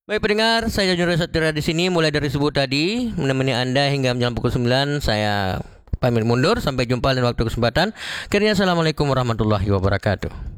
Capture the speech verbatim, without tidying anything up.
Baik pendengar, saya Jurnal Satria di sini mulai dari subuh tadi menemani Anda hingga menjelang pukul sembilan. Saya pamit mundur, sampai jumpa lain waktu kesempatan. Akhirnya assalamualaikum warahmatullahi wabarakatuh.